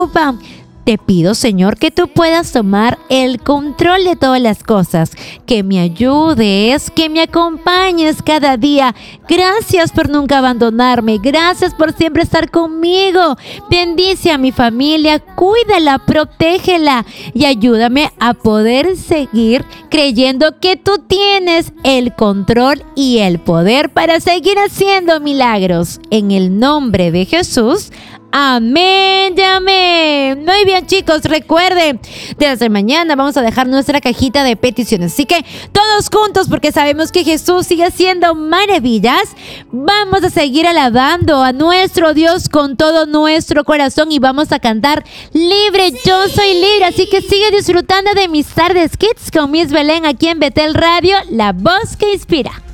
Te pido, Señor, que tú puedas tomar el control de todas las cosas, que me ayudes, que me acompañes cada día. Gracias por nunca abandonarme, gracias por siempre estar conmigo. Bendice a mi familia, cuídala, protégela y ayúdame a poder seguir creyendo que tú tienes el control y el poder para seguir haciendo milagros. En el nombre de Jesús. Amén y amén. Muy bien, chicos, recuerden, desde mañana vamos a dejar nuestra cajita de peticiones. Así que todos juntos, porque sabemos que Jesús sigue haciendo maravillas, vamos a seguir alabando a nuestro Dios con todo nuestro corazón y vamos a cantar libre, yo soy libre. Así que sigue disfrutando de mis tardes kids con Miss Belén aquí en Betel Radio, la voz que inspira.